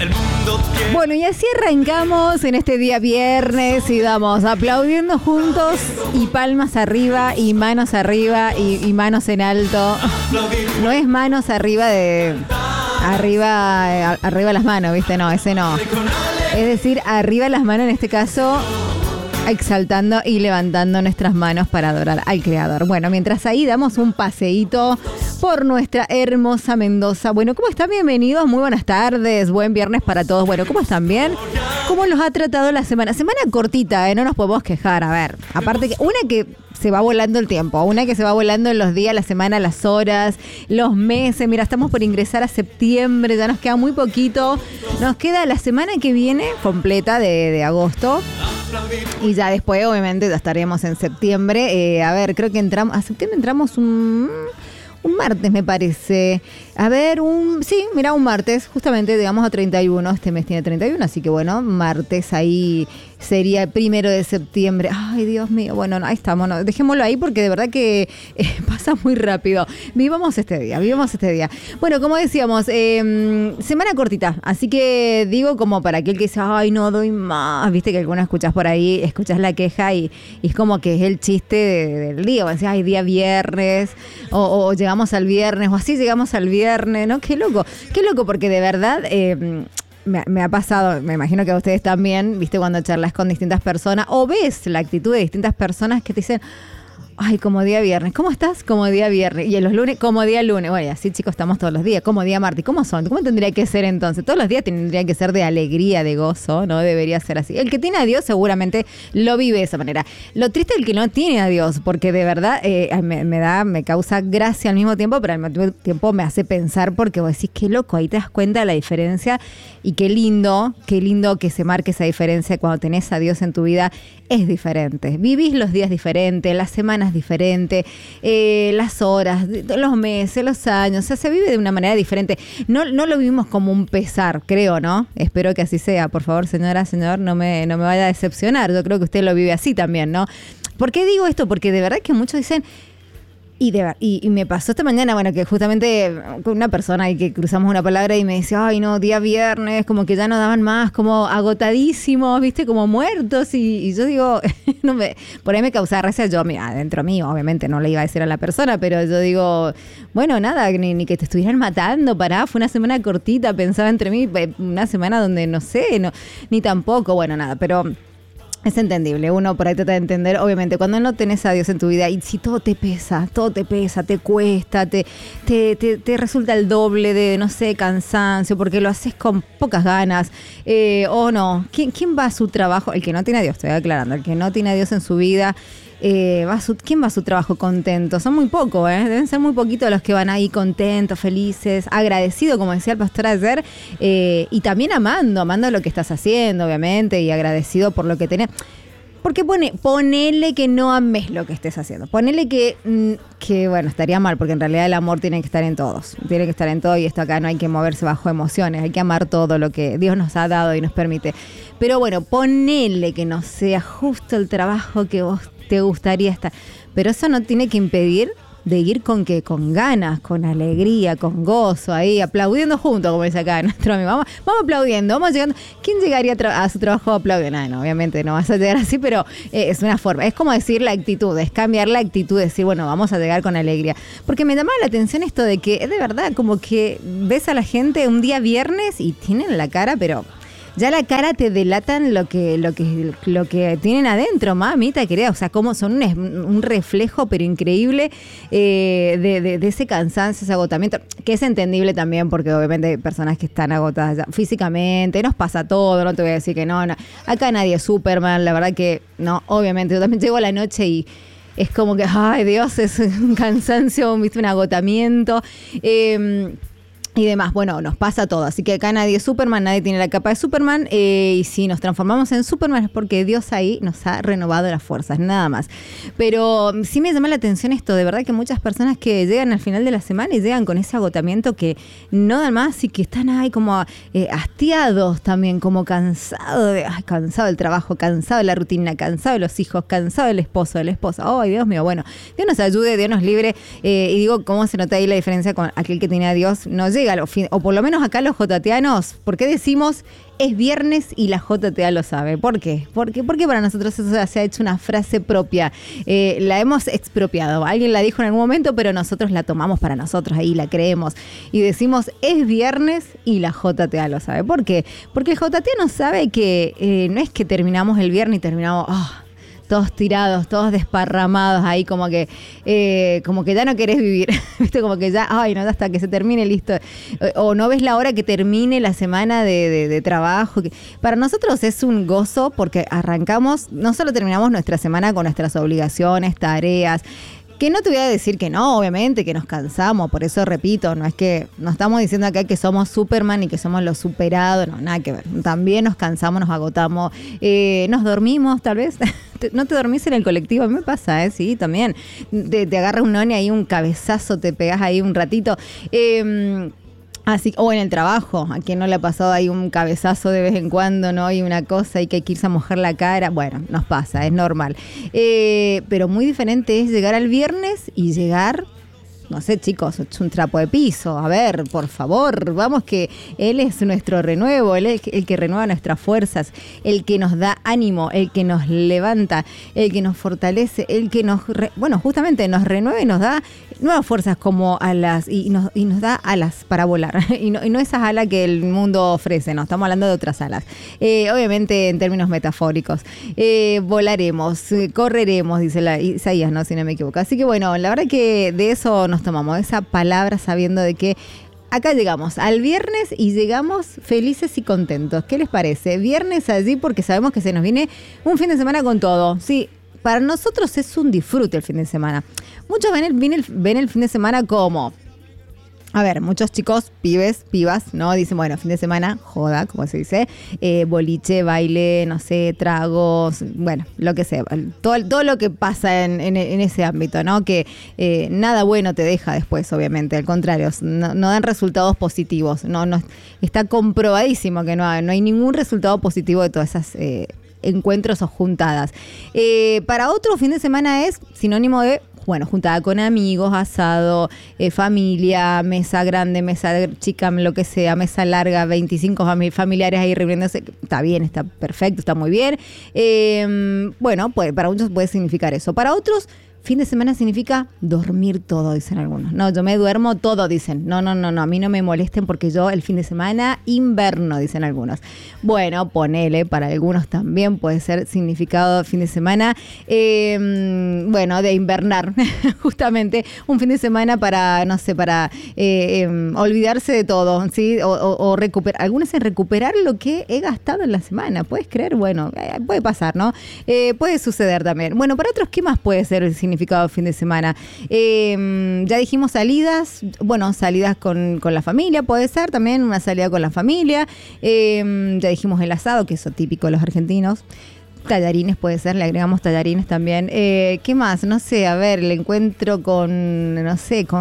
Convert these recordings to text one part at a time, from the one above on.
Bueno, y así arrancamos en este día viernes y vamos aplaudiendo juntos y palmas arriba y manos arriba y manos en alto. No es manos arriba de... Arriba las manos, ¿viste? No, ese no. Es decir, arriba las manos en este caso, exaltando y levantando nuestras manos para adorar al Creador. Bueno, mientras ahí damos un paseíto por nuestra hermosa Mendoza. Bueno, ¿cómo están? Bienvenidos, muy buenas tardes, buen viernes para todos. Bueno, ¿cómo están? ¿Bien? ¿Cómo los ha tratado la semana? Semana cortita, no nos podemos quejar. A ver, aparte que una que se va volando el tiempo, una que se va volando en los días, la semana, las horas, los meses. Mira, estamos por ingresar a septiembre, ya nos queda muy poquito. Nos queda la semana que viene completa de agosto. Y ya después, obviamente, ya estaremos en septiembre. A ver, creo que entramos... ¿A septiembre entramos un martes, me parece? A ver, sí, mira, un martes, justamente, digamos, a 31. Este mes tiene 31, así que bueno, martes ahí sería el 1 de septiembre. Ay, Dios mío, bueno, no, ahí estamos, no, dejémoslo ahí porque de verdad que pasa muy rápido. Vivamos este día. Bueno, como decíamos, semana cortita, así que digo como para aquel que dice, ay, no doy más, viste que alguna escuchás por ahí, escuchás la queja y es como que es el chiste del día, o sea, ay, día viernes, o llegamos al viernes, o así llegamos al viernes, ¿no? Qué loco, porque de verdad... Me ha pasado, me imagino que a ustedes también, viste, cuando charlas con distintas personas o ves la actitud de distintas personas que te dicen, ay, como día viernes, ¿cómo estás? Como día viernes. Y en los lunes, como día lunes. Bueno, y así, chicos, estamos todos los días, como día martes. ¿Cómo son? ¿Cómo tendría que ser entonces? Todos los días tendrían que ser de alegría, de gozo, ¿no? Debería ser así. El que tiene a Dios seguramente lo vive de esa manera. Lo triste es el que no tiene a Dios, porque de verdad me causa gracia al mismo tiempo, pero al mismo tiempo me hace pensar porque vos decís, qué loco, ahí te das cuenta de la diferencia y qué lindo que se marque esa diferencia cuando tenés a Dios en tu vida. Es diferente. Vivís los días diferentes, las semanas diferentes, las horas, los meses, los años. O sea, se vive de una manera diferente. No lo vivimos como un pesar, creo, ¿no? Espero que así sea. Por favor, señora, señor, no me vaya a decepcionar. Yo creo que usted lo vive así también, ¿no? ¿Por qué digo esto? Porque de verdad que muchos dicen... Y me pasó esta mañana, bueno, que justamente con una persona ahí que cruzamos una palabra y me decía, ay no, día viernes, como que ya no daban más, como agotadísimos, viste, como muertos, y yo digo, por ahí me causaba gracia, yo adentro mío, obviamente no le iba a decir a la persona, pero yo digo, bueno, nada, ni que te estuvieran matando, fue una semana cortita, pensaba entre mí, una semana donde no sé, ni tampoco, bueno, nada, pero... Es entendible, uno por ahí trata de entender, obviamente, cuando no tenés a Dios en tu vida y si todo te pesa, te cuesta, te resulta el doble de, no sé, cansancio, porque lo haces con pocas ganas, o no, ¿quién va a su trabajo? El que no tiene a Dios, estoy aclarando, el que no tiene a Dios en su vida, ¿quién va a su trabajo contento? Son muy pocos, deben ser muy poquitos los que van ahí contentos, felices, agradecidos, como decía el pastor ayer, y también amando lo que estás haciendo, obviamente, y agradecido por lo que tenés. Porque ponele que no ames lo que estés haciendo. Ponele que bueno, estaría mal, porque en realidad el amor tiene que estar en todos. Tiene que estar en todo y esto acá no hay que moverse bajo emociones. Hay que amar todo lo que Dios nos ha dado y nos permite. Pero bueno, ponele que no sea justo el trabajo que vos te gustaría estar. Pero eso no tiene que impedir de ir con ganas, con alegría, con gozo, ahí aplaudiendo juntos, como dice acá nuestro amigo. Vamos aplaudiendo, vamos llegando. ¿Quién llegaría a su trabajo aplaudiendo? No, obviamente no vas a llegar así, pero es una forma. Es como decir la actitud, es cambiar la actitud, decir, bueno, vamos a llegar con alegría. Porque me llamaba la atención esto de que es de verdad como que ves a la gente un día viernes y tienen la cara, pero... Ya la cara te delatan lo que tienen adentro, mamita querida. O sea, como son un reflejo, pero increíble, de ese cansancio, ese agotamiento, que es entendible también, porque obviamente hay personas que están agotadas ya físicamente, nos pasa todo, no te voy a decir que no. Acá nadie es Superman, la verdad que no, obviamente. Yo también llego a la noche y es como que, ay Dios, es un cansancio, ¿viste? Un agotamiento. Y demás, bueno, nos pasa todo, así que acá nadie es Superman, nadie tiene la capa de Superman, y si nos transformamos en Superman es porque Dios ahí nos ha renovado las fuerzas, nada más. Pero sí me llama la atención esto, de verdad que muchas personas que llegan al final de la semana y llegan con ese agotamiento que no dan más y que están ahí como hastiados también, como cansados cansado del trabajo, cansado de la rutina, cansado de los hijos, cansado del esposo, de la esposa. ¡Ay, Dios mío! Bueno, Dios nos ayude, Dios nos libre, y digo, ¿cómo se nota ahí la diferencia con aquel que tiene a Dios? No llega llega, o por lo menos acá los jotateanos, ¿por qué decimos es viernes y la JTA lo sabe? ¿Por qué? Porque para nosotros eso se ha hecho una frase propia. La hemos expropiado. Alguien la dijo en algún momento, pero nosotros la tomamos para nosotros, ahí la creemos. Y decimos es viernes y la JTA lo sabe. ¿Por qué? Porque el JTA no sabe que no es que terminamos el viernes y terminamos... todos tirados, todos desparramados ahí, como que ya no querés vivir, ¿viste? Como que ya, no, hasta que se termine, listo. O no ves la hora que termine la semana de trabajo. Para nosotros es un gozo porque arrancamos, no solo terminamos nuestra semana con nuestras obligaciones, tareas, que no te voy a decir que no, obviamente, que nos cansamos, por eso repito, no es que nos estamos diciendo acá que somos Superman y que somos los superados, no, nada que ver. También nos cansamos, nos agotamos, nos dormimos tal vez. ¿No te dormís en el colectivo? A mí me pasa, sí, también. Te agarra un noni ahí, un cabezazo, te pegás ahí un ratito. Así, o en el trabajo, a quien no le ha pasado ahí un cabezazo de vez en cuando, ¿no? Y una cosa y que hay que irse a mojar la cara. Bueno, nos pasa, es normal. Pero muy diferente es llegar al viernes y llegar... No sé, chicos, es un trapo de piso. A ver, por favor, vamos que Él es nuestro renuevo, Él es el que renueva nuestras fuerzas, el que nos da ánimo, el que nos levanta, el que nos fortalece, el que nos, justamente nos renueva y nos da nuevas fuerzas como alas y nos da alas para volar. y no esas alas que el mundo ofrece, no, estamos hablando de otras alas. Obviamente en términos metafóricos. Volaremos, correremos, dice Isaías, ¿no? Si no me equivoco. Así que bueno, la verdad que de eso nos tomamos esa palabra sabiendo de que acá llegamos al viernes y llegamos felices y contentos. ¿Qué les parece? Viernes allí porque sabemos que se nos viene un fin de semana con todo. Sí, para nosotros es un disfrute el fin de semana. Muchos ven el fin de semana como... A ver, muchos chicos, pibes, pibas, ¿no? Dicen, bueno, fin de semana, joda, como se dice, boliche, baile, no sé, tragos, bueno, lo que sea. Todo lo que pasa en ese ámbito, ¿no? Que nada bueno te deja después, obviamente. Al contrario, no dan resultados positivos. No, está comprobadísimo que no hay ningún resultado positivo de todas esas encuentros o juntadas. Para otro, fin de semana es sinónimo de... Bueno, juntada con amigos, asado, familia, mesa grande, mesa chica, lo que sea, mesa larga, 25 familiares ahí reuniéndose. Está bien, está perfecto, está muy bien. Bueno, para muchos puede significar eso. Para otros, fin de semana significa dormir todo, dicen algunos. No, yo me duermo todo, dicen. No, a mí no me molesten porque yo el fin de semana inverno, dicen algunos. Bueno, ponele, para algunos también puede ser significado fin de semana, de invernar, justamente un fin de semana para, no sé, para olvidarse de todo, ¿sí? O recuperar, algunos en recuperar lo que he gastado en la semana, ¿puedes creer? Bueno, puede pasar, ¿no? Puede suceder también. Bueno, para otros, ¿qué más puede ser el significado de fin de semana? Ya dijimos salidas, bueno, salidas con la familia, puede ser también una salida con la familia. Ya dijimos el asado, que es típico de los argentinos. Tallarines puede ser, le agregamos tallarines también. ¿Qué más? No sé, a ver, el encuentro con la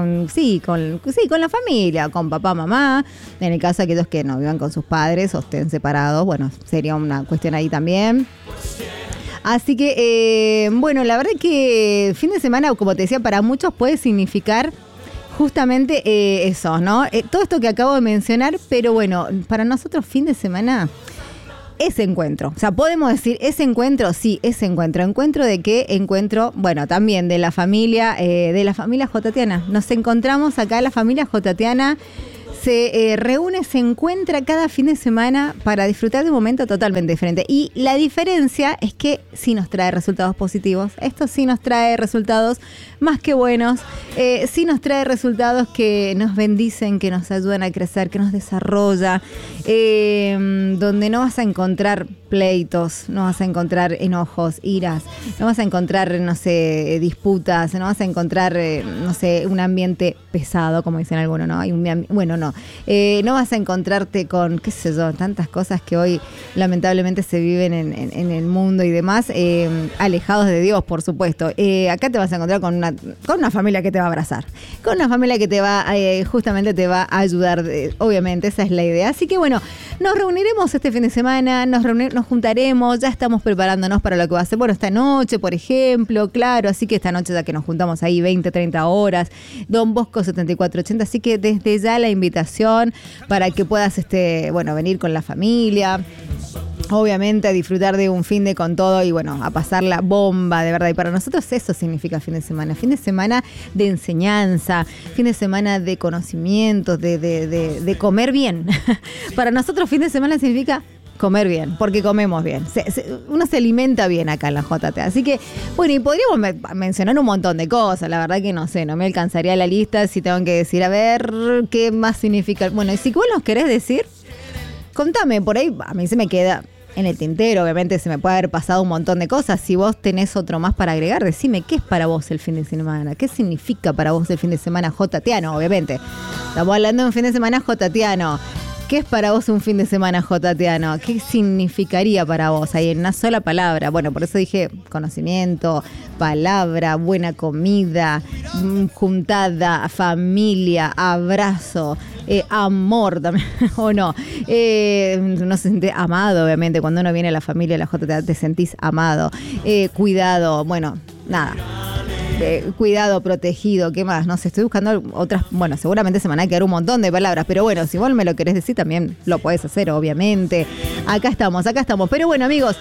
familia, con papá, mamá. En el caso de aquellos que no vivan con sus padres o estén separados, bueno, sería una cuestión ahí también. Así que, la verdad que fin de semana, como te decía, para muchos puede significar justamente eso, ¿no? Todo esto que acabo de mencionar, pero bueno, para nosotros fin de semana... Ese encuentro, o sea, podemos decir ese encuentro, sí, ese encuentro. ¿Encuentro de qué? Encuentro, bueno, también de la familia jotatiana. Nos encontramos acá, la familia jotatiana se reúne, se encuentra cada fin de semana para disfrutar de un momento totalmente diferente. Y la diferencia es que sí nos trae resultados positivos. Esto sí nos trae resultados más que buenos. Sí nos trae resultados que nos bendicen, que nos ayudan a crecer, que nos desarrolla. Donde no vas a encontrar pleitos, no vas a encontrar enojos, iras, no vas a encontrar, no sé, disputas, no vas a encontrar, no sé, un ambiente pesado, como dicen algunos, ¿no? No vas a encontrarte con, qué sé yo, tantas cosas que hoy lamentablemente se viven en el mundo y demás, alejados de Dios, por supuesto. Acá te vas a encontrar con una familia que te va a abrazar, con una familia que te va, justamente te va a ayudar, obviamente, esa es la idea. Así que bueno, nos reuniremos este fin de semana, nos juntaremos, ya estamos preparándonos para lo que va a ser, bueno, esta noche, por ejemplo, claro, así que esta noche ya que nos juntamos ahí 20, 30 horas, Don Bosco 7480, así que desde ya la invitación invitación para que puedas venir con la familia. Obviamente a disfrutar de un fin de con todo y bueno, a pasar la bomba, de verdad. Y para nosotros eso significa fin de semana. Fin de semana de enseñanza, fin de semana de conocimientos, de comer bien. Para nosotros fin de semana significa comer bien, porque comemos bien. Uno se alimenta bien acá en la JT. Así que, bueno, y podríamos mencionar un montón de cosas. La verdad que no sé, no me alcanzaría la lista si tengo que decir, a ver, ¿qué más significa? Bueno, y si vos nos querés decir, contame, por ahí a mí se me queda en el tintero, obviamente se me puede haber pasado un montón de cosas. Si vos tenés otro más para agregar, decime, ¿qué es para vos el fin de semana? ¿Qué significa para vos el fin de semana jatiano? Obviamente, estamos hablando de un fin de semana jatiano. ¿Qué es para vos un fin de semana jatiano? ¿Qué significaría para vos? Ahí en una sola palabra. Bueno, por eso dije conocimiento, palabra, buena comida, juntada, familia, abrazo, amor también, o no. Uno se siente amado, obviamente. Cuando uno viene a la familia, a la JTA, te sentís amado. Cuidado, bueno, nada. Cuidado, protegido, ¿qué más? No sé, estoy buscando otras, bueno, seguramente se me van a quedar un montón de palabras, pero bueno, si vos me lo querés decir también lo podés hacer, obviamente. Acá estamos, pero bueno, amigos,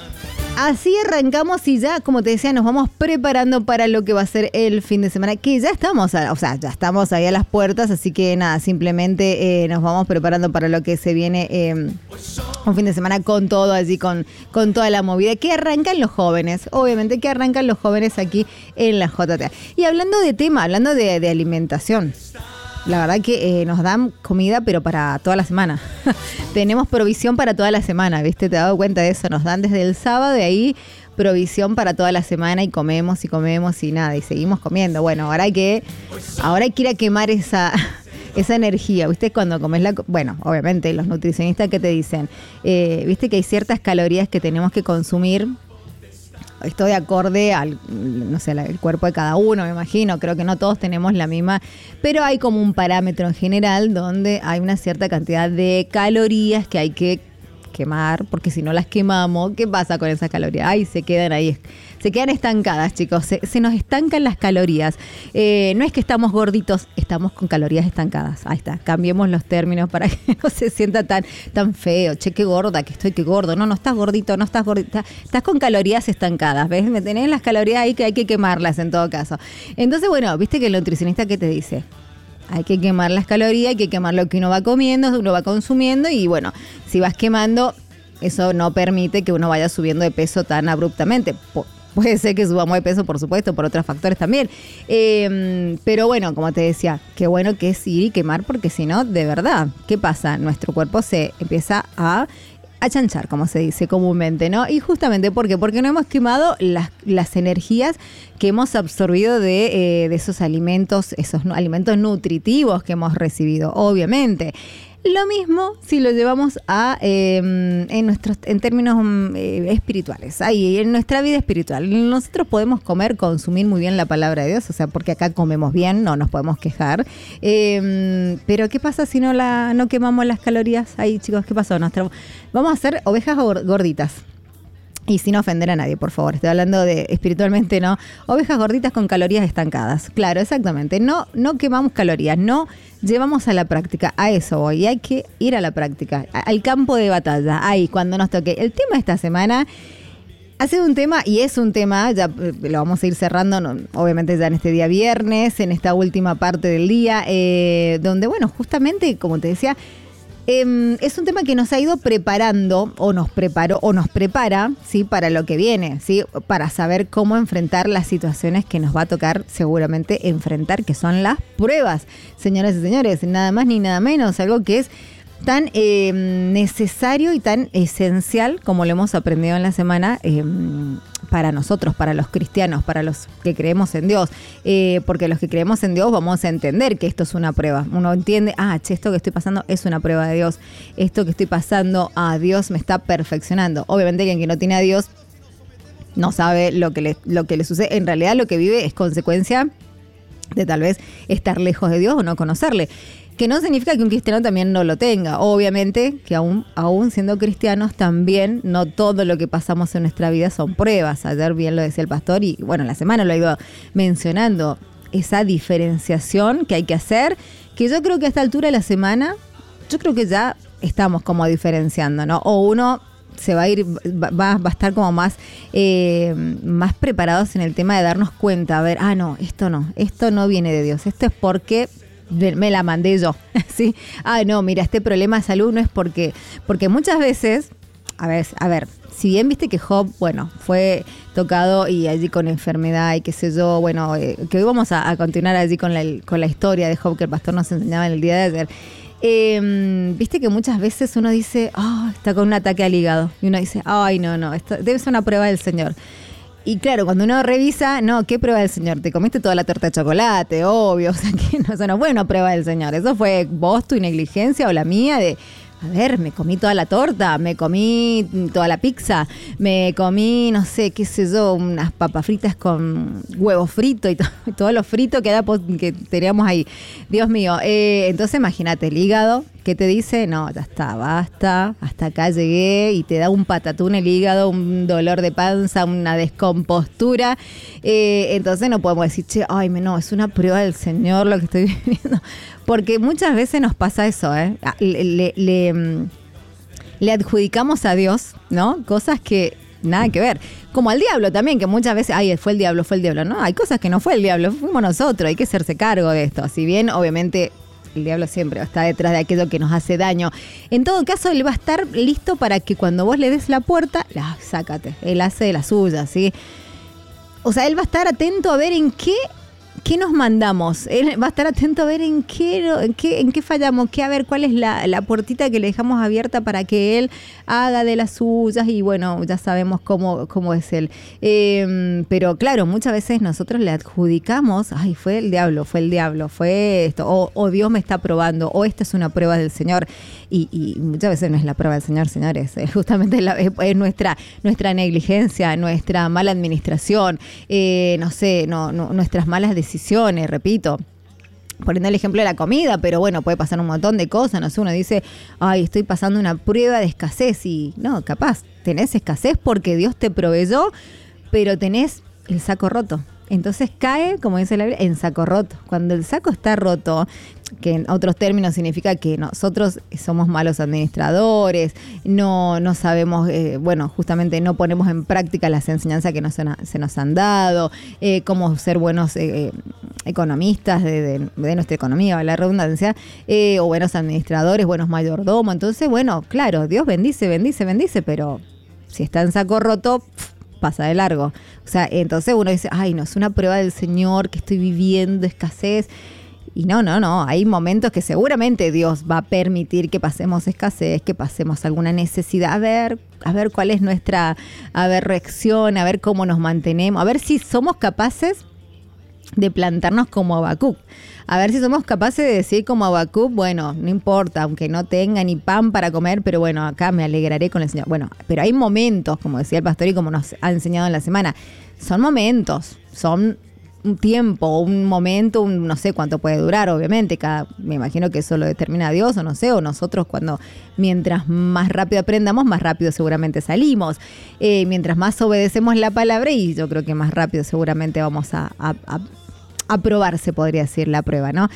así arrancamos y ya, como te decía, nos vamos preparando para lo que va a ser el fin de semana, que ya estamos, ya estamos ahí a las puertas, así que nada, simplemente nos vamos preparando para lo que se viene, un fin de semana con todo allí, con toda la movida, que arrancan los jóvenes, obviamente que arrancan los jóvenes aquí en la JTA. Y hablando de alimentación, la verdad que nos dan comida, pero para toda la semana. Tenemos provisión para toda la semana, ¿viste? ¿Te has dado cuenta de eso? Nos dan desde el sábado y ahí provisión para toda la semana y comemos y nada, y seguimos comiendo. Bueno, ahora hay que ir a quemar esa energía, ¿viste? Cuando comes bueno, obviamente los nutricionistas que te dicen, ¿viste? Que hay ciertas calorías que tenemos que consumir. Esto de acorde al, no sé, el cuerpo de cada uno, me imagino. Creo que no todos tenemos la misma, pero hay como un parámetro en general donde hay una cierta cantidad de calorías que hay que quemar, porque si no las quemamos, ¿qué pasa con esas calorías? Ay, se quedan estancadas, chicos, se nos estancan las calorías. No es que estamos gorditos, estamos con calorías estancadas. Ahí está, cambiemos los términos para que no se sienta tan feo. Che, qué gorda, qué gordo. No estás gordito, no estás gordita. Estás con calorías estancadas, ¿ves? Me tenés las calorías ahí que hay que quemarlas en todo caso. Entonces, bueno, viste que el nutricionista, ¿qué te dice? Hay que quemar las calorías, hay que quemar lo que uno va comiendo, uno va consumiendo y bueno, si vas quemando, eso no permite que uno vaya subiendo de peso tan abruptamente. Puede ser que subamos de peso, por supuesto, por otros factores también. Pero bueno, como te decía, qué bueno que es ir y quemar, porque si no, de verdad, ¿qué pasa? Nuestro cuerpo se empieza a chanchar, como se dice comúnmente, ¿no? Y justamente porque no hemos quemado las energías que hemos absorbido de esos alimentos nutritivos que hemos recibido, obviamente. Lo mismo si lo llevamos en términos espirituales, ahí en nuestra vida espiritual. Nosotros podemos consumir muy bien la palabra de Dios, o sea, porque acá comemos bien, no nos podemos quejar. Pero ¿qué pasa si no quemamos las calorías? Ahí, chicos, ¿qué pasó? Vamos a hacer ovejas gorditas. Y sin ofender a nadie, por favor. Estoy hablando de espiritualmente, ¿no? Ovejas gorditas con calorías estancadas. Claro, exactamente. No quemamos calorías, no llevamos a la práctica. A eso voy. Y hay que ir a la práctica, al campo de batalla. Ahí, cuando nos toque. El tema de esta semana ha sido un tema, y es un tema, ya lo vamos a ir cerrando, obviamente ya en este día viernes, en esta última parte del día, donde, bueno, justamente, como te decía, es un tema que nos ha ido preparando, o nos prepara, ¿sí? Para lo que viene, ¿sí? Para saber cómo enfrentar las situaciones que nos va a tocar seguramente enfrentar, que son las pruebas, señoras y señores, nada más ni nada menos, algo que es tan necesario y tan esencial como lo hemos aprendido en la semana para nosotros, para los cristianos, para los que creemos en Dios, porque los que creemos en Dios vamos a entender que esto es una prueba. Uno entiende, esto que estoy pasando es una prueba de Dios, esto que estoy pasando, Dios me está perfeccionando. Obviamente quien no tiene a Dios no sabe lo que le sucede. En realidad lo que vive es consecuencia de tal vez estar lejos de Dios o no conocerle. Que no significa que un cristiano también no lo tenga. Obviamente que aún siendo cristianos también no todo lo que pasamos en nuestra vida son pruebas. Ayer bien lo decía el pastor y bueno, la semana lo he ido mencionando. Esa diferenciación que hay que hacer, que yo creo que a esta altura de la semana, yo creo que ya estamos como diferenciando, ¿no? O uno se va a ir, va a estar como más preparados en el tema de darnos cuenta, a ver, esto no viene de Dios, esto es porque me la mandé yo, ¿sí? No, mira, este problema de salud no es porque muchas veces, a ver, si bien viste que Job, bueno, fue tocado y allí con enfermedad y qué sé yo, bueno, que hoy vamos a continuar allí con la historia de Job que el pastor nos enseñaba en el día de ayer. Viste que muchas veces uno dice, está con un ataque al hígado. Y uno dice, no, esto debe ser una prueba del Señor. Y claro, cuando uno revisa, ¿qué prueba del Señor? Te comiste toda la torta de chocolate, obvio. O sea, que eso no fue una prueba del Señor. Eso fue vos, tu negligencia o la mía de... A ver, me comí toda la torta, me comí toda la pizza, me comí, no sé, qué sé yo, unas papas fritas con huevo frito y todo lo frito que teníamos ahí. Dios mío, entonces imagínate, el hígado, ¿qué te dice? No, ya está, basta, hasta acá llegué, y te da un patatún el hígado, un dolor de panza, una descompostura. Entonces no podemos decir, no, es una prueba del Señor lo que estoy viviendo. Porque muchas veces nos pasa eso, le adjudicamos a Dios, ¿no? Cosas que nada que ver. Como al diablo también, que muchas veces, fue el diablo. No, hay cosas que no fue el diablo, fuimos nosotros, hay que hacerse cargo de esto. Si bien, obviamente, el diablo siempre está detrás de aquello que nos hace daño. En todo caso, él va a estar listo para que cuando vos le des la puerta, sácate. Él hace de la suya, ¿sí? O sea, él va a estar atento a ver en qué nos mandamos. Él va a estar atento a ver en qué fallamos, a ver cuál es la puertita que le dejamos abierta para que él haga de las suyas, y bueno, ya sabemos cómo es él. Pero claro, muchas veces nosotros le adjudicamos, fue el diablo, fue esto, o Dios me está probando, o esta es una prueba del Señor. Y muchas veces no es la prueba del Señor, señores, justamente es nuestra negligencia, nuestra mala administración, nuestras malas decisiones, repito. Poniendo el ejemplo de la comida, pero bueno, puede pasar un montón de cosas, no sé, uno dice, estoy pasando una prueba de escasez, y no, capaz, tenés escasez porque Dios te proveyó, pero tenés el saco roto. Entonces cae, como dice la Biblia, en saco roto. Cuando el saco está roto, que en otros términos significa que nosotros somos malos administradores, no sabemos, justamente no ponemos en práctica las enseñanzas que se nos han dado, cómo ser buenos economistas de nuestra economía, la redundancia, o buenos administradores, buenos mayordomos. Entonces, bueno, claro, Dios bendice, pero si está en saco roto, pasa de largo. O sea, entonces uno dice, no, es una prueba del Señor que estoy viviendo escasez. Y no, hay momentos que seguramente Dios va a permitir que pasemos escasez, que pasemos alguna necesidad, a ver cuál es nuestra reacción, a ver cómo nos mantenemos, a ver si somos capaces de plantarnos como Habacuc. A ver si somos capaces de decir como Habacuc, bueno, no importa, aunque no tenga ni pan para comer, pero bueno, acá me alegraré con el Señor. Bueno, pero hay momentos, como decía el pastor y como nos ha enseñado en la semana, son momentos, son un tiempo, un momento, no sé cuánto puede durar, obviamente, me imagino que eso lo determina Dios, o no sé, o nosotros mientras más rápido aprendamos, más rápido seguramente salimos, mientras más obedecemos la palabra, y yo creo que más rápido seguramente vamos a probar, se podría decir, la prueba, ¿no?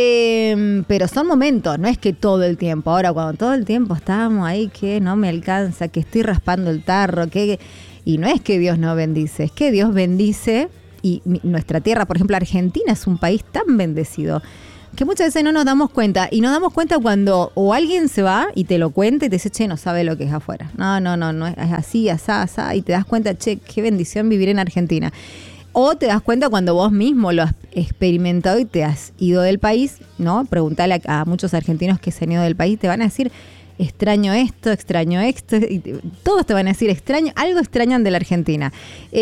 Pero son momentos, no es que todo el tiempo. Ahora, cuando todo el tiempo estábamos ahí, que no me alcanza, que estoy raspando el tarro, y no es que Dios no bendice, es que Dios bendice. Y nuestra tierra, por ejemplo, Argentina es un país tan bendecido que muchas veces no nos damos cuenta. Y nos damos cuenta cuando o alguien se va y te lo cuenta y te dice, no sabe lo que es afuera. No, es así, asá, y te das cuenta, qué bendición vivir en Argentina. O te das cuenta cuando vos mismo lo has experimentado y te has ido del país, ¿no? Preguntale a muchos argentinos que se han ido del país, te van a decir, extraño esto, y todos te van a decir, algo extrañan de la Argentina.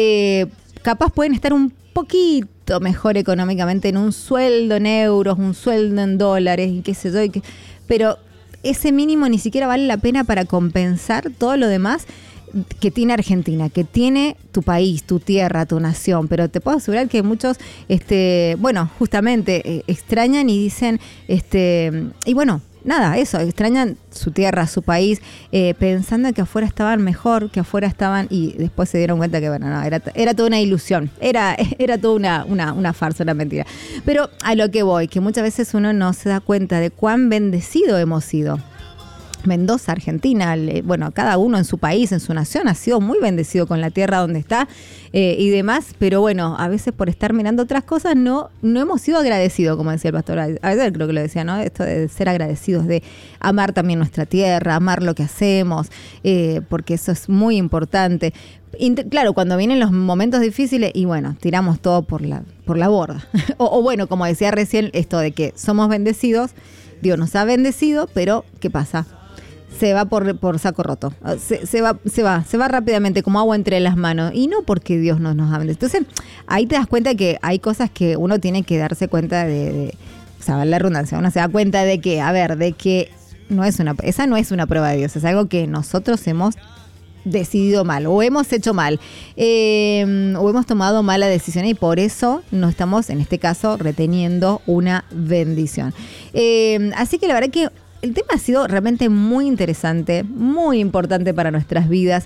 Capaz pueden estar un poquito mejor económicamente en un sueldo en euros, un sueldo en dólares y qué sé yo, pero ese mínimo ni siquiera vale la pena para compensar todo lo demás que tiene Argentina, que tiene tu país, tu tierra, tu nación. Pero te puedo asegurar que muchos, justamente extrañan y dicen, y bueno, nada, eso, extrañan su tierra, su país, pensando que afuera estaban mejor, que afuera estaban, y después se dieron cuenta que, bueno, no, era toda una ilusión, era toda una farsa, una mentira. Pero a lo que voy, que muchas veces uno no se da cuenta de cuán bendecido hemos sido. Mendoza, Argentina, bueno, cada uno en su país, en su nación, ha sido muy bendecido con la tierra donde está y demás, pero bueno, a veces por estar mirando otras cosas no hemos sido agradecidos, como decía el pastor, a veces creo que lo decía, ¿no? Esto de ser agradecidos, de amar también nuestra tierra, amar lo que hacemos, porque eso es muy importante. Claro, cuando vienen los momentos difíciles y bueno, tiramos todo por la borda. o bueno, como decía recién, esto de que somos bendecidos, Dios nos ha bendecido, pero ¿qué pasa? Se va por saco roto, se va rápidamente como agua entre las manos, y no porque Dios no nos hable. Entonces ahí te das cuenta que hay cosas que uno tiene que darse cuenta de o sea, la redundancia, uno se da cuenta de que, esa no es una prueba de Dios, es algo que nosotros hemos decidido mal, o hemos hecho mal, o hemos tomado mala decisión, y por eso no estamos, en este caso, reteniendo una bendición. Así que la verdad que el tema ha sido realmente muy interesante, muy importante para nuestras vidas,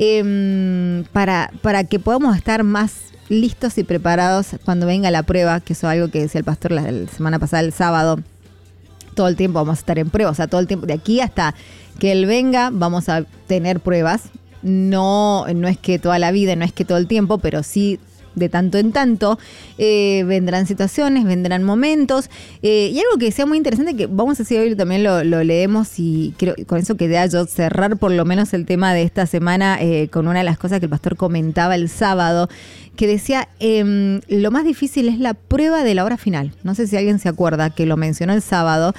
para que podamos estar más listos y preparados cuando venga la prueba, que eso es algo que decía el pastor la semana pasada, el sábado. Todo el tiempo vamos a estar en prueba, o sea, todo el tiempo, de aquí hasta que Él venga, vamos a tener pruebas. No es que toda la vida, no es que todo el tiempo, pero sí de tanto en tanto vendrán situaciones, vendrán momentos, y algo que sea muy interesante, que vamos a decir hoy también lo leemos, y creo con eso quería yo cerrar por lo menos el tema de esta semana, con una de las cosas que el pastor comentaba el sábado, que decía, lo más difícil es la prueba de la hora final. No sé si alguien se acuerda que lo mencionó el sábado,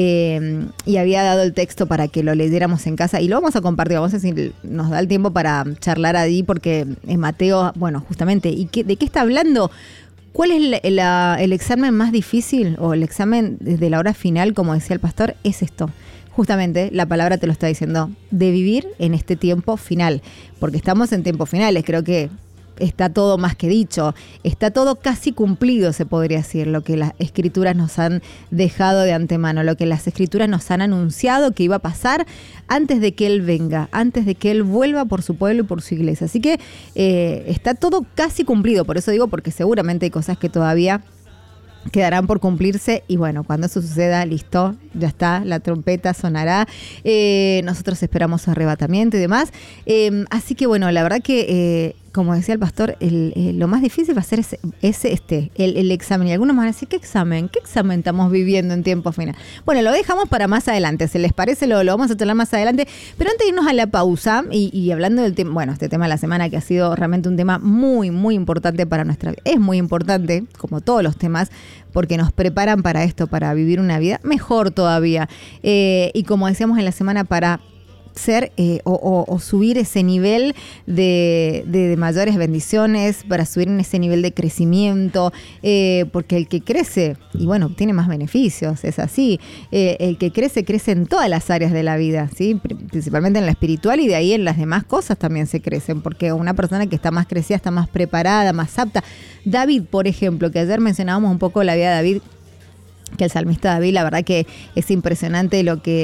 y había dado el texto para que lo leyéramos en casa, y lo vamos a compartir, vamos a ver si nos da el tiempo para charlar ahí, porque en Mateo, bueno, justamente, ¿de qué está hablando? ¿Cuál es el examen más difícil, o el examen de la hora final, como decía el pastor? Es esto. Justamente la palabra te lo está diciendo, de vivir en este tiempo final, porque estamos en tiempos finales, creo que está todo más que dicho, está todo casi cumplido, se podría decir, lo que las escrituras nos han dejado de antemano, lo que las escrituras nos han anunciado que iba a pasar antes de que Él venga, antes de que Él vuelva por su pueblo y por su iglesia. Así que está todo casi cumplido, por eso digo, porque seguramente hay cosas que todavía quedarán por cumplirse, y bueno, cuando eso suceda, listo, ya está, la trompeta sonará, nosotros esperamos su arrebatamiento y demás, así que bueno, la verdad que como decía el pastor, lo más difícil va a ser el examen. Y algunos van a decir, ¿qué examen? ¿Qué examen estamos viviendo en tiempo final? Bueno, lo dejamos para más adelante. ¿Se les parece? Lo vamos a hablar más adelante. Pero antes de irnos a la pausa y hablando del tema, bueno, este tema de la semana que ha sido realmente un tema muy, muy importante para nuestra vida. Es muy importante, como todos los temas, porque nos preparan para esto, para vivir una vida mejor todavía. Y como decíamos en la semana, para ser o subir ese nivel de mayores bendiciones, para subir en ese nivel de crecimiento, porque el que crece, y bueno, tiene más beneficios, es así, el que crece en todas las áreas de la vida, ¿sí? Principalmente en la espiritual, y de ahí en las demás cosas también se crecen, porque una persona que está más crecida, está más preparada, más apta. David, por ejemplo, que ayer mencionábamos un poco la vida de David, que el salmista David, la verdad que es impresionante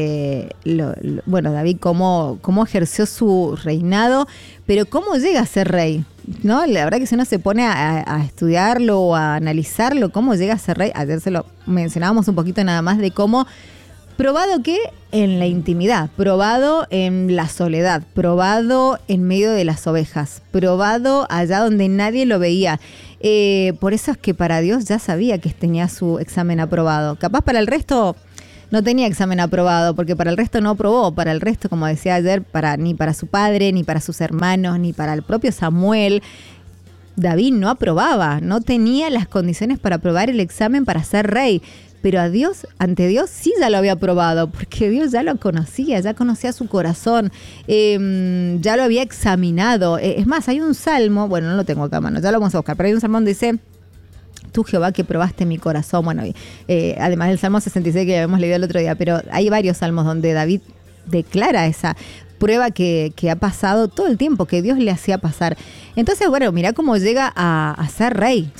bueno, David cómo ejerció su reinado, pero cómo llega a ser rey, ¿no? La verdad que si uno se pone a estudiarlo o a analizarlo, cómo llega a ser rey, ayer se lo mencionábamos un poquito nada más, de cómo probado que en la intimidad, probado en la soledad, probado en medio de las ovejas, probado allá donde nadie lo veía. Por eso es que para Dios ya sabía que tenía su examen aprobado. Capaz para el resto no tenía examen aprobado, porque para el resto no aprobó. Para el resto, como decía ayer, ni para su padre, ni para sus hermanos, ni para el propio Samuel, David no aprobaba, no tenía las condiciones para aprobar el examen para ser rey. Pero ante Dios sí ya lo había aprobado, porque Dios ya lo conocía, ya conocía su corazón, ya lo había examinado. Es más, hay un salmo, bueno, no lo tengo acá a mano, ya lo vamos a buscar, pero hay un salmo donde dice: tú, Jehová, que probaste mi corazón. Bueno, además del Salmo 66 que habíamos leído el otro día, pero hay varios salmos donde David declara esa prueba que ha pasado todo el tiempo, que Dios le hacía pasar. Entonces, bueno, mirá cómo llega a ser rey, o sea,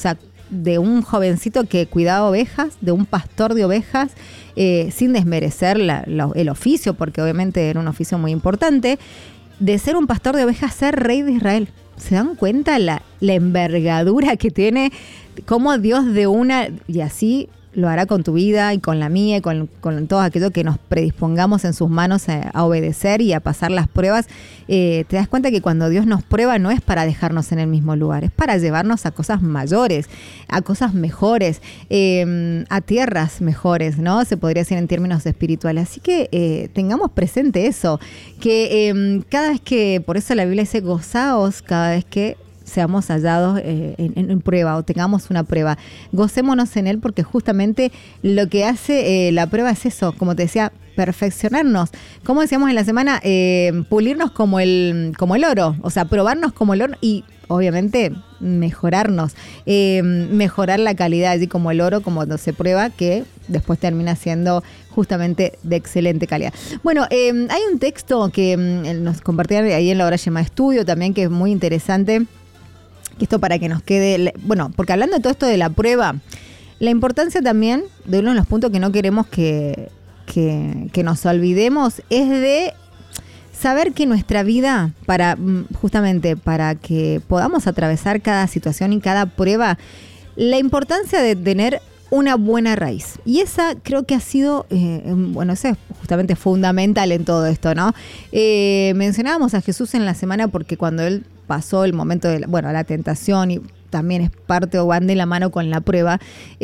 de un jovencito que cuidaba ovejas, de un pastor de ovejas, sin desmerecer el oficio, porque obviamente era un oficio muy importante, de ser un pastor de ovejas, ser rey de Israel. ¿Se dan cuenta la envergadura que tiene? Cómo Dios y así lo hará con tu vida y con la mía y con todo aquello que nos predispongamos en sus manos a obedecer y a pasar las pruebas. Te das cuenta que cuando Dios nos prueba no es para dejarnos en el mismo lugar, es para llevarnos a cosas mayores, a cosas mejores, a tierras mejores, ¿no? Se podría decir en términos espirituales. Así que tengamos presente eso, que cada vez que, por eso la Biblia dice, gozaos cada vez que seamos hallados en prueba o tengamos una prueba. Gocémonos en él, porque justamente lo que hace la prueba es eso, como te decía, perfeccionarnos. Como decíamos en la semana, pulirnos como el oro, o sea, probarnos como el oro y obviamente mejorarnos, mejorar la calidad, así como el oro, como cuando se prueba, que después termina siendo justamente de excelente calidad. Bueno, hay un texto que nos compartían ahí en la hora llamada estudio también, que es muy interesante. Esto para que nos quede, bueno, porque hablando de todo esto de la prueba, la importancia también de uno de los puntos que no queremos que nos olvidemos es de saber que nuestra vida, justamente para que podamos atravesar cada situación y cada prueba, la importancia de tener una buena raíz. Y esa creo que ha sido, eso es justamente fundamental en todo esto, ¿no? Mencionábamos a Jesús en la semana porque cuando él pasó el momento de la tentación y también es parte o van de la mano con la prueba,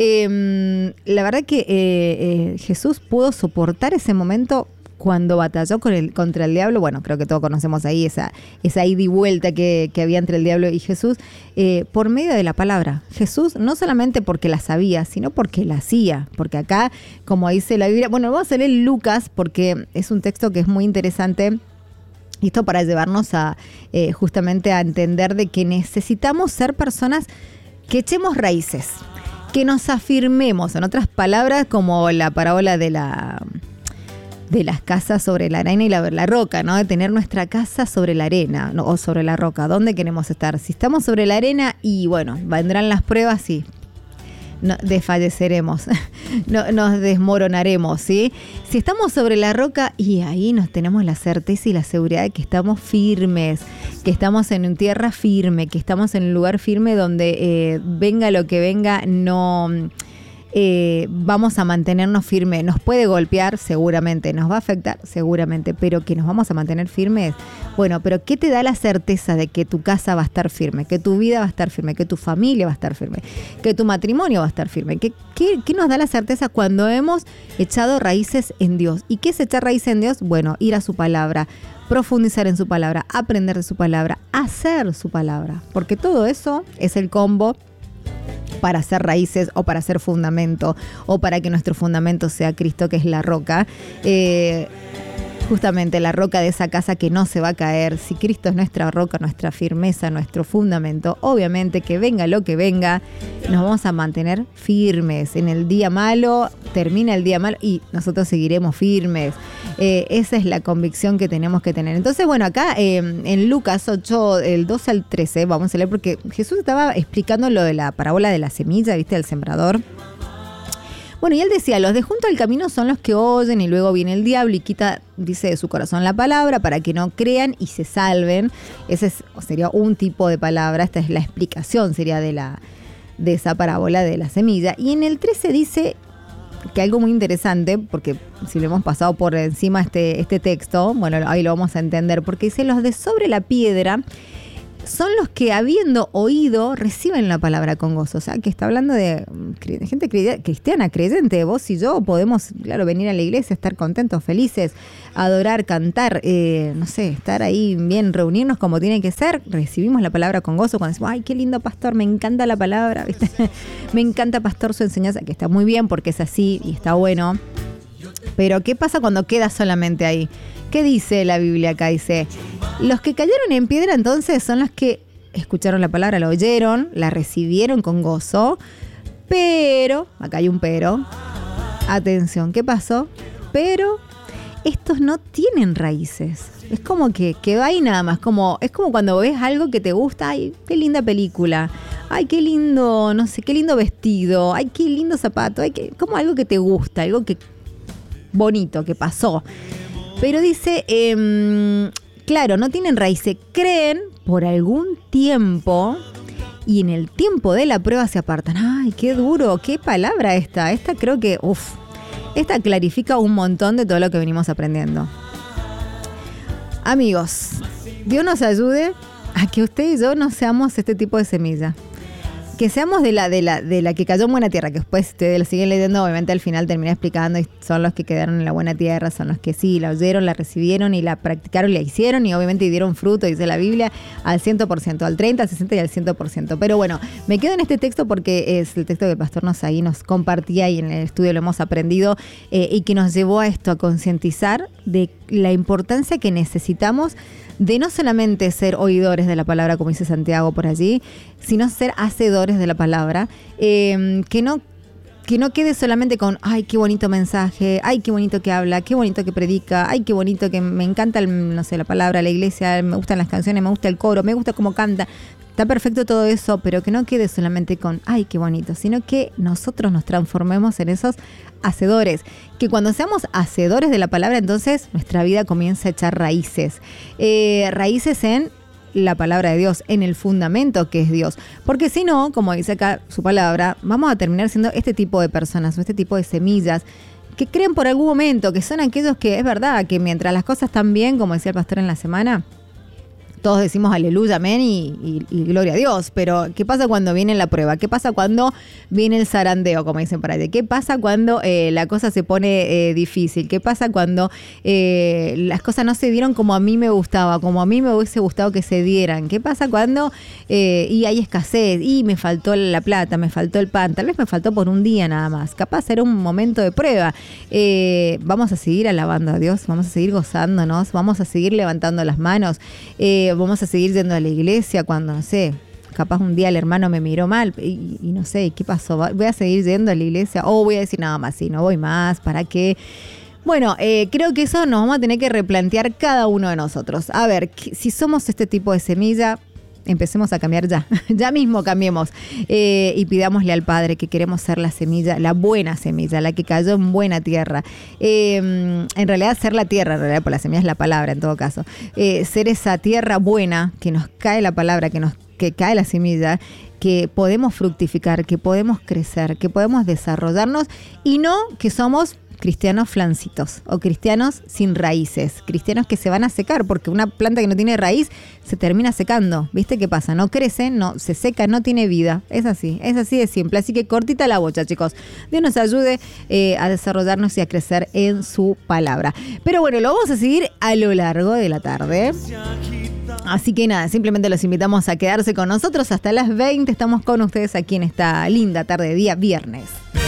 la verdad que Jesús pudo soportar ese momento cuando batalló contra el diablo. Bueno, creo que todos conocemos ahí esa ida y vuelta que había entre el diablo y Jesús, por medio de la palabra. Jesús, no solamente porque la sabía, sino porque la hacía. Porque acá, como dice la Biblia, vamos a leer Lucas porque es un texto que es muy interesante. Y esto para llevarnos justamente a entender de que necesitamos ser personas que echemos raíces, que nos afirmemos. En otras palabras, como la parábola de las casas sobre la arena y la roca, ¿no? De tener nuestra casa sobre la arena, ¿no? O sobre la roca. ¿Dónde queremos estar? Si estamos sobre la arena y vendrán las pruebas, sí, desfalleceremos, nos desmoronaremos, ¿sí? Si estamos sobre la roca y ahí tenemos la certeza y la seguridad de que estamos firmes, que estamos en una tierra firme, que estamos en un lugar firme donde venga lo que venga, vamos a mantenernos firmes. Nos puede golpear seguramente, nos va a afectar seguramente, pero que nos vamos a mantener firmes. Bueno, pero ¿qué te da la certeza de que tu casa va a estar firme, que tu vida va a estar firme, que tu familia va a estar firme, que tu matrimonio va a estar firme? ¿Qué nos da la certeza cuando hemos echado raíces en Dios? ¿Y qué es echar raíces en Dios? Bueno, ir a su palabra, profundizar en su palabra, aprender de su palabra, hacer su palabra, porque todo eso es el combo para hacer raíces o para hacer fundamento o para que nuestro fundamento sea Cristo, que es la roca. Justamente la roca de esa casa que no se va a caer. Si Cristo es nuestra roca, nuestra firmeza, nuestro fundamento, obviamente que venga lo que venga, nos vamos a mantener firmes. En el día malo, termina el día malo y nosotros seguiremos firmes. Esa es la convicción que tenemos que tener. Entonces, acá en Lucas 8, el 12 al 13, vamos a leer porque Jesús estaba explicando lo de la parábola de la semilla, ¿viste? Del sembrador. Y él decía, los de junto al camino son los que oyen y luego viene el diablo y quita, dice, de su corazón la palabra para que no crean y se salven. Ese sería un tipo de palabra, esta es la explicación, sería de esa parábola de la semilla. Y en el 13 dice que algo muy interesante, porque si lo hemos pasado por encima este texto, ahí lo vamos a entender, porque dice, los de sobre la piedra son los que, habiendo oído, reciben la palabra con gozo. O sea, que está hablando de gente cristiana, creyente. Vos y yo podemos, claro, venir a la iglesia, estar contentos, felices, adorar, cantar, estar ahí bien, reunirnos como tiene que ser. Recibimos la palabra con gozo cuando decimos, ay, qué lindo pastor, me encanta la palabra, ¿viste? Me encanta, pastor, su enseñanza, que está muy bien porque es así y está bueno. Pero ¿qué pasa cuando queda solamente ahí? ¿Qué dice la Biblia acá? Dice, los que cayeron en piedra entonces son los que escucharon la palabra, la oyeron, la recibieron con gozo, pero, acá hay un pero, atención, ¿qué pasó? Pero estos no tienen raíces. Es como que quedó ahí nada más. Es como cuando ves algo que te gusta. Ay, qué linda película. Ay, qué lindo, no sé, qué lindo vestido. Ay, qué lindo zapato. Como algo que te gusta, algo que bonito, que pasó. Pero dice, claro, no tienen raíces. Creen por algún tiempo y en el tiempo de la prueba se apartan. Ay, qué duro, qué palabra esta. Esta creo que, esta clarifica un montón de todo lo que venimos aprendiendo. Amigos, Dios nos ayude a que usted y yo no seamos este tipo de semilla. Que seamos de la que cayó en buena tierra, que después ustedes lo siguen leyendo, obviamente al final termina explicando y son los que quedaron en la buena tierra, son los que sí, la oyeron, la recibieron y la practicaron, la hicieron y obviamente dieron fruto, dice la Biblia, al 100%, al 30%, al 60% y al 100%. Pero bueno, me quedo en este texto porque es el texto que el pastor nos compartía y en el estudio lo hemos aprendido y que nos llevó a esto, a concientizar de la importancia que necesitamos de no solamente ser oidores de la palabra, como dice Santiago por allí, sino ser hacedores de la palabra, que no quede solamente con, ay, qué bonito mensaje, ay, qué bonito que habla, qué bonito que predica, ay, qué bonito que me encanta, no sé, la palabra, la iglesia, me gustan las canciones, me gusta el coro, me gusta cómo canta. Está perfecto todo eso, pero que no quede solamente con, ay, qué bonito, sino que nosotros nos transformemos en esos hacedores. Que cuando seamos hacedores de la palabra, entonces nuestra vida comienza a echar raíces. Raíces en la palabra de Dios, en el fundamento que es Dios. Porque si no, como dice acá su palabra, vamos a terminar siendo este tipo de personas o este tipo de semillas que creen por algún momento, que son aquellos que es verdad, que mientras las cosas están bien, como decía el pastor en la semana, todos decimos aleluya, amén y gloria a Dios, pero ¿qué pasa cuando viene la prueba? ¿Qué pasa cuando viene el zarandeo, como dicen por ahí? ¿Qué pasa cuando la cosa se pone difícil? ¿Qué pasa cuando las cosas no se dieron como a mí me gustaba, como a mí me hubiese gustado que se dieran? ¿Qué pasa cuando y hay escasez y me faltó la plata, me faltó el pan? Tal vez me faltó por un día nada más. Capaz era un momento de prueba. Vamos a seguir alabando a Dios, vamos a seguir gozándonos, vamos a seguir levantando las manos, vamos a seguir yendo a la iglesia cuando, no sé, capaz un día el hermano me miró mal y no sé, ¿qué pasó? ¿Voy a seguir yendo a la iglesia? O voy a decir nada más, sí, no voy más, ¿para qué? Bueno, creo que eso nos vamos a tener que replantear cada uno de nosotros. A ver, si somos este tipo de semilla, empecemos a cambiar ya. Ya mismo cambiemos y pidámosle al Padre que queremos ser la semilla, la buena semilla, la que cayó en buena tierra. En realidad ser la tierra, en realidad, por la semilla es la palabra en todo caso. Ser esa tierra buena que nos cae la palabra, que cae la semilla, que podemos fructificar, que podemos crecer, que podemos desarrollarnos y no que somos cristianos flancitos o cristianos sin raíces, cristianos que se van a secar porque una planta que no tiene raíz se termina secando. ¿Viste qué pasa? No crece, no se seca, no tiene vida. Es así de simple. Así que cortita la bocha, chicos. Dios nos ayude a desarrollarnos y a crecer en su palabra. Pero bueno, lo vamos a seguir a lo largo de la tarde. Así que nada, simplemente los invitamos a quedarse con nosotros hasta las 20. Estamos con ustedes aquí en esta linda tarde de día viernes.